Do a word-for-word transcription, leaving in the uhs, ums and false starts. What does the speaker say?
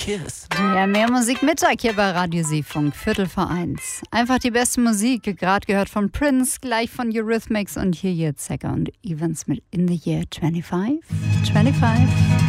Kiss. Ja, mehr Musik Mittag hier bei Radio Seefunk, Viertel vor eins. Einfach die beste Musik, gerade gehört von Prince, gleich von Eurythmics und hier jetzt Second Evans mit In the Year twenty-five. twenty-five.